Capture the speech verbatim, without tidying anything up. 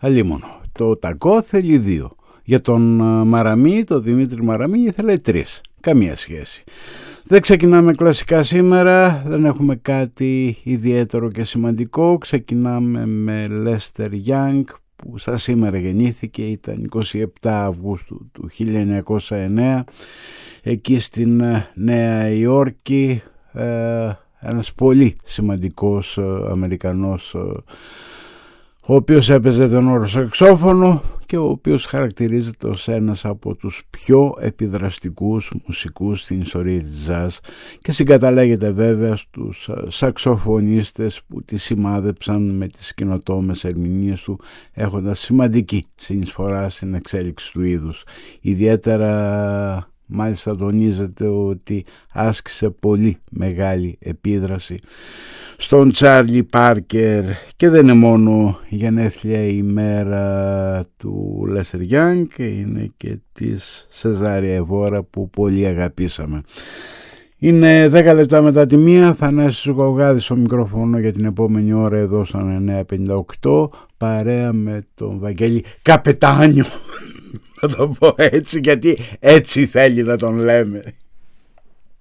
Αλίμονο. Το ταγκό θέλει δύο. Για τον Μαραμή, τον Δημήτρη Μαραμή, ήθελε τρεις. Καμία σχέση. Δεν ξεκινάμε κλασικά σήμερα, δεν έχουμε κάτι ιδιαίτερο και σημαντικό. Ξεκινάμε με Lester Young, που σαν σήμερα γεννήθηκε, ήταν εικοστή εβδόμη Αυγούστου του χίλια εννιακόσια εννέα, εκεί στην Νέα Υόρκη. ε, ένας πολύ σημαντικός Αμερικανός, ο οποίος έπαιζε τον όρο σαξόφωνο και ο οποίος χαρακτηρίζεται ως ένας από τους πιο επιδραστικούς μουσικούς στην ιστορία της jazz και συγκαταλέγεται βέβαια στους σαξοφωνίστες που τη σημάδεψαν με τις καινοτόμες ερμηνείες του, έχοντας σημαντική συνεισφορά στην εξέλιξη του είδους. Ιδιαίτερα μάλιστα τονίζεται ότι άσκησε πολύ μεγάλη επίδραση στον Τσάρλι Πάρκερ, και δεν είναι μόνο η γενέθλια ημέρα του Λέστερ Γιάνγκ, είναι και της Σεζάρια Εβόρα που πολύ αγαπήσαμε. Είναι δέκα λεπτά μετά τη μία, Θανάσης Γοργάδης στο μικρόφωνο για την επόμενη ώρα εδώ στον εννιά πενήντα οκτώ, παρέα με τον Βαγγέλη Καπετάνιο. Να το πω έτσι γιατί έτσι θέλει να τον λέμε.